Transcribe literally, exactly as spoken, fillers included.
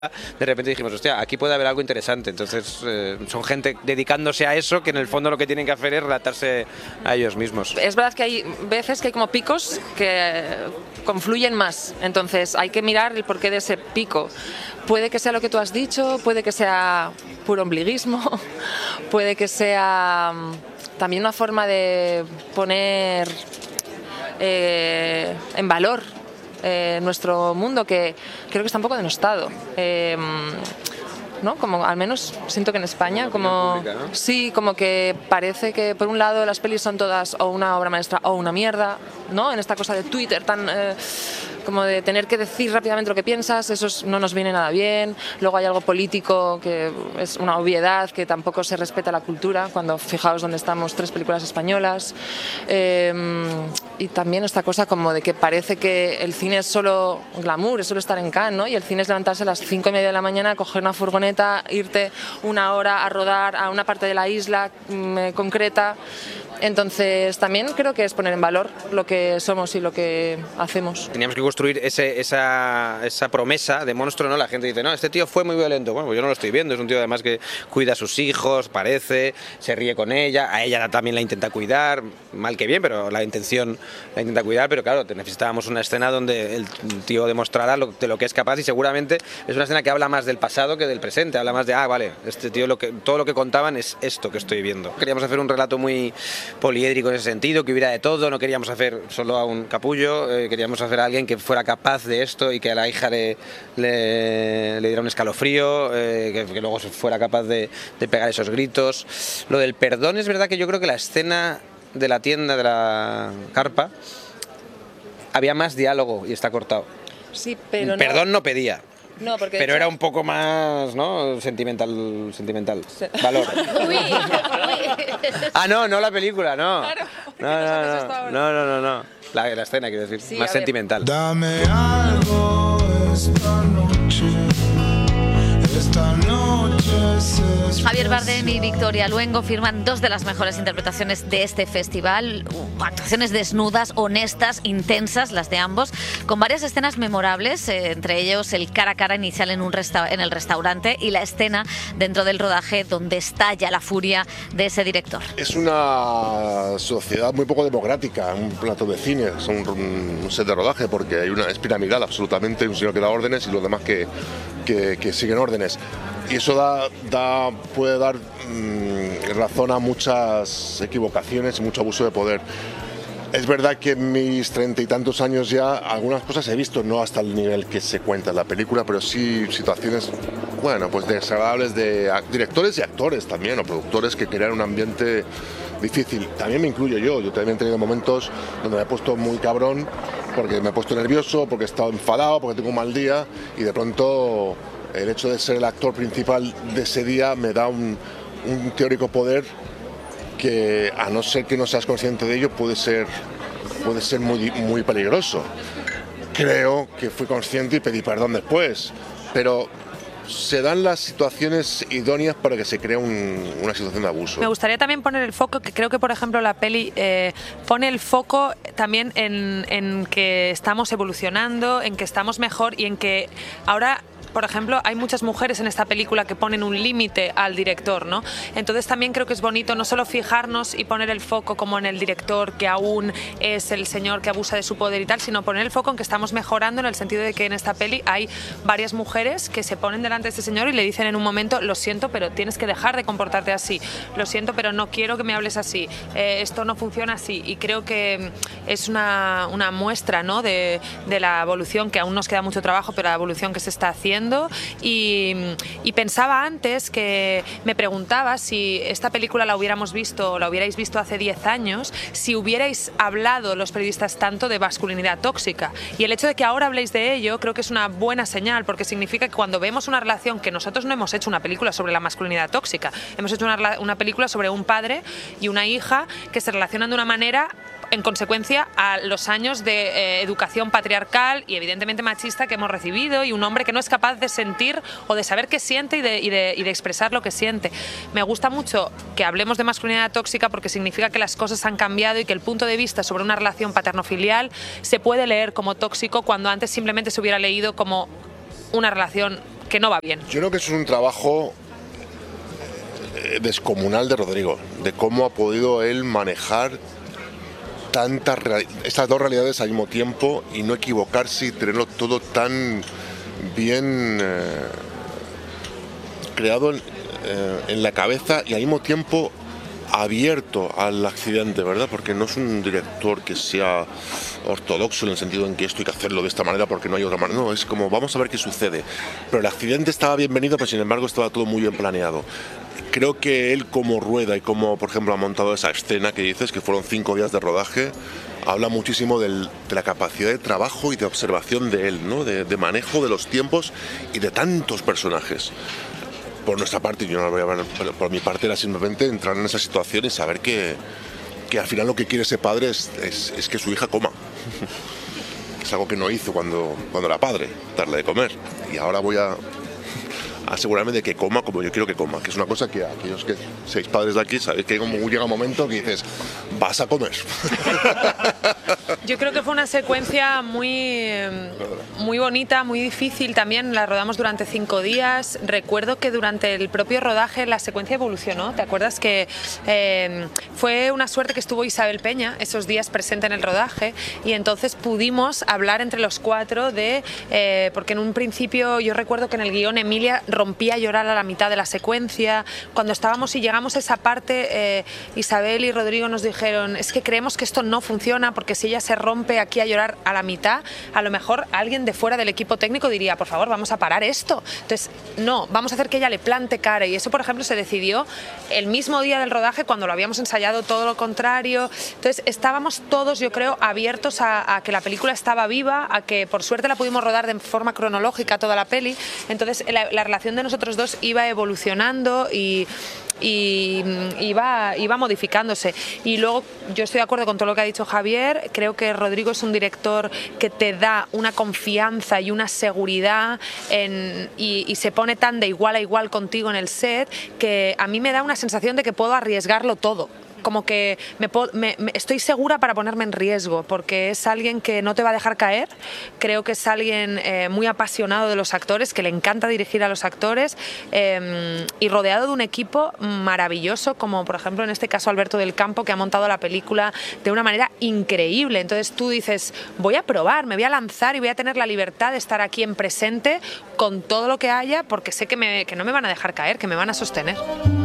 de repente dijimos, hostia, aquí puede haber algo interesante. Entonces eh, son gente dedicándose a eso, que en el fondo lo que tienen que hacer es relatarse a ellos mismos. Es verdad que hay veces que hay como picos que confluyen más, entonces hay que mirar el porqué de ese pico. Puede que sea lo que tú has dicho, puede que sea puro ombliguismo, puede que sea también una forma de poner eh, en valor Eh, nuestro mundo, que creo que está un poco denostado, eh, ¿no? Como al menos siento que en España, como, pública, ¿no? Sí, como que parece que por un lado las pelis son todas o una obra maestra o una mierda, ¿no? En esta cosa de Twitter tan eh, como de tener que decir rápidamente lo que piensas, eso no nos viene nada bien. Luego hay algo político que es una obviedad, que tampoco se respeta la cultura, cuando fijaos dónde estamos, tres películas españolas. Eh, y también esta cosa como de que parece que el cine es solo glamour, es solo estar en Cannes, ¿no? Y el cine es levantarse a las cinco y media de la mañana, coger una furgoneta, irte una hora a rodar a una parte de la isla mmm, concreta. Entonces también creo que es poner en valor lo que somos y lo que hacemos. Teníamos que construir ese, esa, esa promesa de monstruo, ¿no? La gente dice, no, este tío fue muy violento. Bueno, pues yo no lo estoy viendo, es un tío además que cuida a sus hijos, parece, se ríe con ella, a ella también la intenta cuidar, mal que bien, pero la intención la intenta cuidar, pero claro, necesitábamos una escena donde el tío demostrara lo, de lo que es capaz, y seguramente es una escena que habla más del pasado que del presente, habla más de, ah, vale, este tío, lo que, todo lo que contaban es esto que estoy viendo. Queríamos hacer un relato muy poliédrico en ese sentido, que hubiera de todo, no queríamos hacer solo a un capullo, eh, queríamos hacer a alguien que fuera capaz de esto y que a la hija le, le, le diera un escalofrío, eh, que, que luego fuera capaz de, de pegar esos gritos. Lo del perdón, es verdad que yo creo que la escena de la tienda, de la carpa, había más diálogo y está cortado. Sí, pero perdón no, no pedía. No, porque pero hecho... era un poco más, ¿no? Sentimental, sentimental. Sí. Valor. Uy, uy. Ah, no, no la película, no. Claro, no, no, no, no, no, no, no. La, la escena, quiero decir, sí, más sentimental. Dame algo esta noche. Esta noche es Javier Bardem y Victoria Luengo firman dos de las mejores interpretaciones de este festival, actuaciones desnudas, honestas, intensas, las de ambos, con varias escenas memorables, eh, entre ellos el cara a cara inicial en, un resta- en el restaurante y la escena dentro del rodaje donde estalla la furia de ese director. Es una sociedad muy poco democrática, un plato de cine, es un, un set de rodaje, porque hay una, es piramidal absolutamente, un señor que da órdenes y los demás que, que, que siguen órdenes. Y eso da, da, puede dar mmm, razón a muchas equivocaciones y mucho abuso de poder. Es verdad que en mis treinta y tantos años ya algunas cosas he visto, no hasta el nivel que se cuenta en la película, pero sí situaciones, bueno, pues desagradables de directores y actores también, o productores que crean un ambiente difícil. También me incluyo yo, yo también he tenido momentos donde me he puesto muy cabrón, porque me he puesto nervioso, porque he estado enfadado, porque tengo un mal día, y de pronto el hecho de ser el actor principal de ese día me da un, un teórico poder que, a no ser que no seas consciente de ello, puede ser, puede ser muy, muy peligroso. Creo que fui consciente y pedí perdón después, pero se dan las situaciones idóneas para que se cree un, una situación de abuso. Me gustaría también poner el foco, que creo que por ejemplo la peli eh, pone el foco también en, en que estamos evolucionando, en que estamos mejor y en que ahora... Por ejemplo, hay muchas mujeres en esta película que ponen un límite al director, ¿no? Entonces también creo que es bonito no solo fijarnos y poner el foco como en el director, que aún es el señor que abusa de su poder y tal, sino poner el foco en que estamos mejorando, en el sentido de que en esta peli hay varias mujeres que se ponen delante de este señor y le dicen en un momento, lo siento, pero tienes que dejar de comportarte así, lo siento, pero no quiero que me hables así, eh, esto no funciona así. Y creo que es una, una muestra, ¿no? de, de la evolución, que aún nos queda mucho trabajo, pero la evolución que se está haciendo. Y, y pensaba antes que me preguntaba si esta película la hubiéramos visto o la hubierais visto hace diez años, si hubierais hablado los periodistas tanto de masculinidad tóxica. Y el hecho de que ahora habléis de ello creo que es una buena señal, porque significa que cuando vemos una relación, que nosotros no hemos hecho una película sobre la masculinidad tóxica, hemos hecho una, una película sobre un padre y una hija que se relacionan de una manera en consecuencia a los años de eh, educación patriarcal y evidentemente machista que hemos recibido, y un hombre que no es capaz de sentir o de saber qué siente y de, y de, y de expresar lo que siente. Me gusta mucho que hablemos de masculinidad tóxica porque significa que las cosas han cambiado y que el punto de vista sobre una relación paterno-filial se puede leer como tóxico cuando antes simplemente se hubiera leído como una relación que no va bien. Yo creo que es un trabajo eh, descomunal de Rodrigo, de cómo ha podido él manejar tantas reali- estas dos realidades al mismo tiempo y no equivocarse y tenerlo todo tan bien eh, creado en, eh, en la cabeza y al mismo tiempo abierto al accidente, ¿verdad? Porque no es un director que sea ortodoxo en el sentido en que esto hay que hacerlo de esta manera porque no hay otra manera. No, es como vamos a ver qué sucede. Pero el accidente estaba bienvenido, pero sin embargo estaba todo muy bien planeado. Creo que él como rueda y como, por ejemplo, ha montado esa escena que dices, que fueron cinco días de rodaje, habla muchísimo del, de la capacidad de trabajo y de observación de él, ¿no? De, de manejo de los tiempos y de tantos personajes. Por nuestra parte, yo no lo voy a ver, pero por mi parte era simplemente entrar en esa situación y saber que, que al final lo que quiere ese padre es, es, es que su hija coma. Es algo que no hizo cuando, cuando era padre, darle de comer. Y ahora voy a asegurarme de que coma como yo quiero que coma, que es una cosa que aquellos que seis padres de aquí sabéis que como llega un momento que dices, vas a comer. Yo creo que fue una secuencia muy, muy bonita, muy difícil también, la rodamos durante cinco días. Recuerdo que durante el propio rodaje la secuencia evolucionó, ¿te acuerdas que eh, fue una suerte que estuvo Isabel Peña esos días presente en el rodaje y entonces pudimos hablar entre los cuatro de, eh, porque en un principio yo recuerdo que en el guión Emilia rompía a llorar a la mitad de la secuencia, cuando estábamos y llegamos a esa parte, eh, Isabel y Rodrigo nos dijeron, es que creemos que esto no funciona porque si ella se rompe aquí a llorar a la mitad, a lo mejor alguien de fuera del equipo técnico diría, por favor, vamos a parar esto. Entonces, no, vamos a hacer que ella le plante cara y eso, por ejemplo, se decidió el mismo día del rodaje cuando lo habíamos ensayado todo lo contrario. Entonces, estábamos todos, yo creo, abiertos a, a que la película estaba viva, a que por suerte la pudimos rodar de forma cronológica toda la peli. Entonces, la, la relación de nosotros dos iba evolucionando y y iba, iba modificándose. Y luego yo estoy de acuerdo con todo lo que ha dicho Javier, creo que Rodrigo es un director que te da una confianza y una seguridad en, y, y se pone tan de igual a igual contigo en el set que a mí me da una sensación de que puedo arriesgarlo todo. Como que me, me, me estoy segura para ponerme en riesgo porque es alguien que no te va a dejar caer, creo que es alguien eh, muy apasionado de los actores, que le encanta dirigir a los actores eh, y rodeado de un equipo maravilloso como por ejemplo en este caso Alberto del Campo, que ha montado la película de una manera increíble. Entonces tú dices, voy a probar, me voy a lanzar y voy a tener la libertad de estar aquí en presente con todo lo que haya porque sé que, me, que no me van a dejar caer, que me van a sostener.